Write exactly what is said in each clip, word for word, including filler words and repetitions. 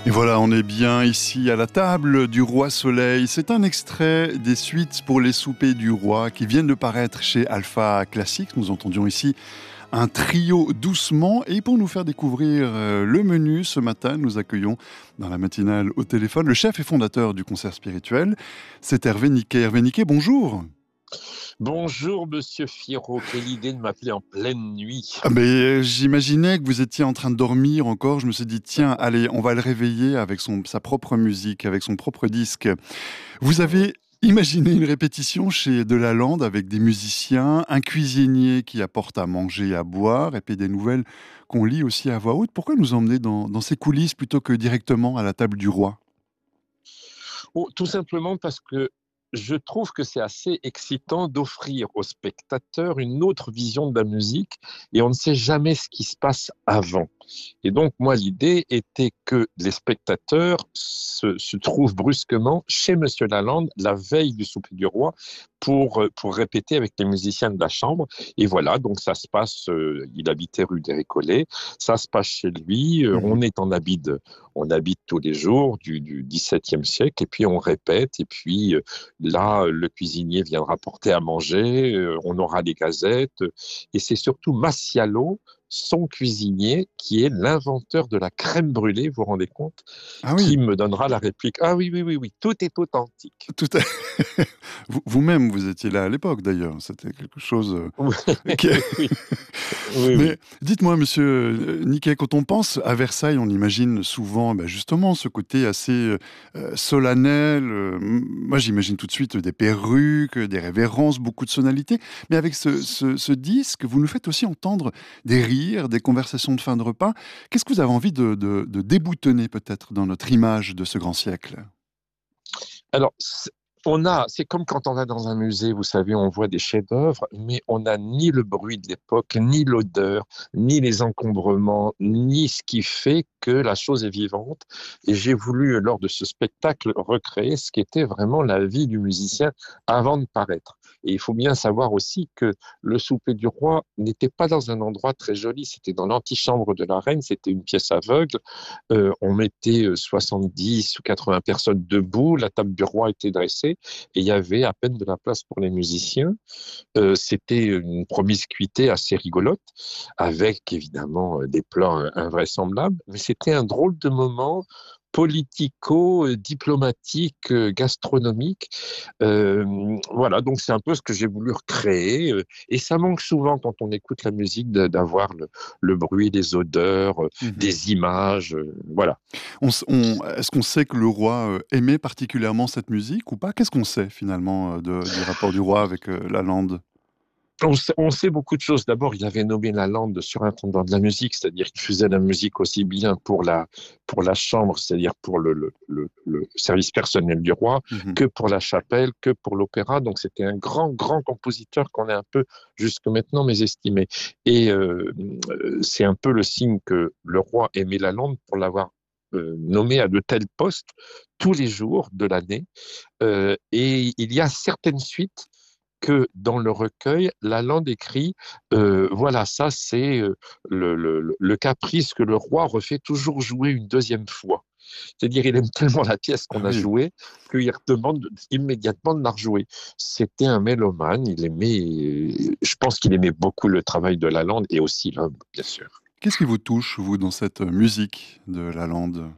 Et voilà, on est bien ici à la table du Roi Soleil. C'est un extrait des suites pour les soupers du roi qui viennent de paraître chez Alpha Classics. Nous entendions ici un trio doucement. Et pour nous faire découvrir euh, le menu ce matin, nous accueillons dans la matinale au téléphone le chef et fondateur du concert spirituel. C'est Hervé Niquet. Hervé Niquet, bonjour. Bonjour Monsieur Firo, quelle idée de m'appeler en pleine nuit. Ah mais euh, j'imaginais que vous étiez en train de dormir encore. Je me suis dit, tiens, allez, on va le réveiller avec son, sa propre musique, avec son propre disque. Vous avez imaginé une répétition chez Delalande avec des musiciens, un cuisinier qui apporte à manger et à boire, et puis des nouvelles qu'on lit aussi à voix haute. Pourquoi nous emmener dans, dans ces coulisses plutôt que directement à la table du roi? Oh, tout simplement parce que je trouve que c'est assez excitant d'offrir aux spectateurs une autre vision de la musique et on ne sait jamais ce qui se passe avant. Et donc, moi, l'idée était que les spectateurs se, se trouvent brusquement chez Monsieur Lalande la veille du souper du roi pour, pour répéter avec les musiciens de la chambre. Et voilà, donc ça se passe, euh, il habitait rue des Récollets, ça se passe chez lui, euh, on est en habit de, on habite tous les jours du, du dix-septième siècle et puis on répète et puis euh, là, le cuisinier viendra porter à manger, euh, on aura des gazettes et c'est surtout Massialo, son cuisinier, qui est l'inventeur de la crème brûlée, vous vous rendez compte, Ah qui oui, me donnera la réplique. Ah oui, oui, oui, oui, tout est authentique. tout à... Vous- vous-même, vous étiez là à l'époque d'ailleurs. C'était quelque chose Oui, euh, qui... oui, oui, Mais oui. dites-moi, monsieur euh, Niquet, quand on pense à Versailles, on imagine souvent ben, justement ce côté assez euh, solennel. Euh, m- moi, j'imagine tout de suite des perruques, des révérences, beaucoup de sonalités. Mais avec ce, ce- ce disque, vous nous faites aussi entendre des rires, des conversations de fin de repas. Qu'est-ce que vous avez envie de, de- de déboutonner peut-être dans notre image de ce grand siècle? Alors, c'est- on a, c'est comme quand on va dans un musée, vous savez, on voit des chefs-d'œuvre, mais on n'a ni le bruit de l'époque, ni l'odeur, ni les encombrements, ni ce qui fait que la chose est vivante. Et j'ai voulu, lors de ce spectacle, recréer ce qui était vraiment la vie du musicien avant de paraître. Et il faut bien savoir aussi que le souper du roi n'était pas dans un endroit très joli, c'était dans l'antichambre de la reine, c'était une pièce aveugle. Euh, on mettait euh, soixante-dix ou quatre-vingts personnes debout, la table du roi était dressée et il y avait à peine de la place pour les musiciens. Euh, c'était une promiscuité assez rigolote, avec évidemment euh, des plans euh, invraisemblables, mais c'était un drôle de moment politico-diplomatique, euh, gastronomique. Euh, voilà, donc c'est un peu ce que j'ai voulu recréer. euh, Et ça manque souvent quand on écoute la musique de- d'avoir le, le bruit, les odeurs, euh, Mhm. des images. euh, Voilà. On s- on- Est-ce qu'on sait que le roi euh, aimait particulièrement cette musique ou pas? Qu'est-ce qu'on sait finalement euh, de- du rapport du roi avec euh, la lande? On sait, on sait beaucoup de choses. D'abord, il avait nommé Lalande surintendant de la musique, c'est-à-dire qu'il faisait la musique aussi bien pour la, pour la chambre, c'est-à-dire pour le, le, le, le service personnel du roi, Mhm. que pour la chapelle, que pour l'opéra. Donc, c'était un grand, grand compositeur qu'on est un peu, jusque maintenant, mésestimé. Et euh, euh, c'est un peu le signe que le roi aimait Lalande pour l'avoir euh, nommé à de tels postes tous les jours de l'année. Euh, et il y a certaines suites que dans le recueil, Lalande écrit euh, voilà, ça c'est euh, le, le, le caprice que le roi refait toujours jouer une deuxième fois. C'est-à-dire, il aime tellement la pièce Ah qu'on a oui. jouée qu'il demande immédiatement de la rejouer. C'était un mélomane, il aimait, je pense qu'il aimait beaucoup le travail de Lalande et aussi l'homme, bien sûr. Qu'est-ce qui vous touche, vous, dans cette musique de la lande?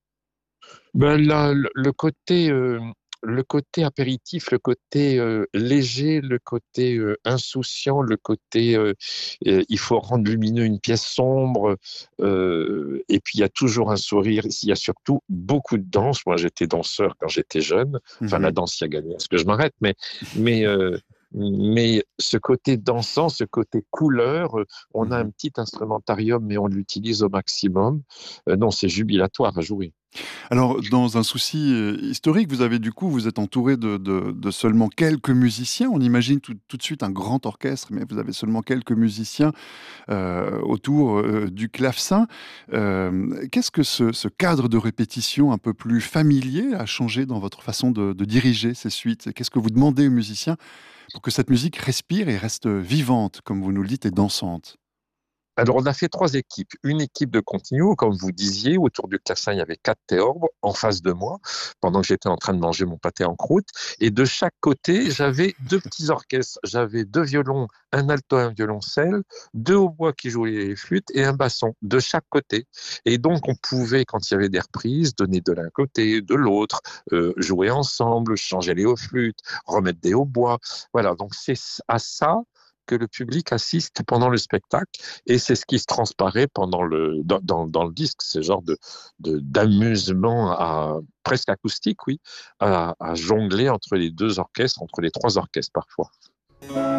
Ben, là, le, le côté, euh, le côté apéritif, le côté euh, léger, le côté euh, insouciant, le côté euh, euh, il faut rendre lumineux une pièce sombre, euh, et puis il y a toujours un sourire. Il y a surtout beaucoup de danse. Moi, j'étais danseur quand j'étais jeune. Enfin, la Mhm. danse, il y a gagné. Est-ce que je m'arrête? Mais, mais euh, mais ce côté dansant, ce côté couleur, euh, on a Mhm. un petit instrumentarium, mais on l'utilise au maximum. Euh, non, c'est jubilatoire à jouer. Alors, dans un souci euh, historique, vous avez du coup, vous êtes entouré de, de- de seulement quelques musiciens. On imagine tout, tout de suite un grand orchestre, mais vous avez seulement quelques musiciens euh, autour euh, du clavecin. Euh, qu'est-ce que ce, ce cadre de répétition un peu plus familier a changé dans votre façon de, de diriger ces suites? Qu'est-ce que vous demandez aux musiciens pour que cette musique respire et reste vivante, comme vous nous le dites, et dansante? Alors, on a fait trois équipes. Une équipe de continuo, comme vous disiez, autour du clavecin, il y avait quatre théorbes en face de moi, pendant que j'étais en train de manger mon pâté en croûte. Et de chaque côté, j'avais deux petits orchestres. J'avais deux violons, un alto et un violoncelle, deux hautbois qui jouaient les flûtes et un basson de chaque côté. Et donc, on pouvait, quand il y avait des reprises, donner de l'un côté, de l'autre, euh, jouer ensemble, changer les hauts flûtes, remettre des hautbois. Voilà, donc c'est à ça que le public assiste pendant le spectacle et c'est ce qui se transparaît pendant le, dans, dans, dans le disque, ce genre de, de, d'amusement à, presque acoustique, oui, à, à jongler entre les deux orchestres, entre les trois orchestres parfois.